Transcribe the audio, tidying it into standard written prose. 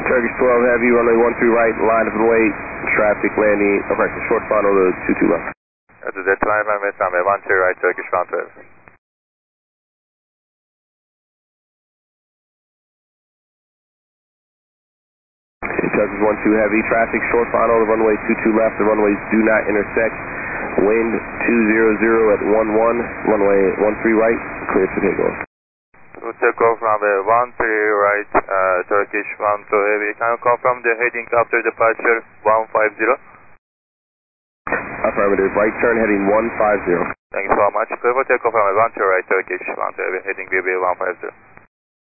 Turkish 12 Heavy, runway 13 right, line of way, traffic landing, correction, short final to 22 left. That's the climb, runway 13 right, Turkish 112. Turkish 12 Heavy, traffic, short final, the runway 22 left, the runways do not intersect. Wind 200 at 11, runway 13 right, clear for takeoff. To take off runway 13 right, Turkish 12 Heavy. Can you confirm the heading after departure 150? Affirmative, right turn heading 150. Thank you so much. Clear for takeoff runway 13 right, Turkish 12 Heavy, heading will be 150.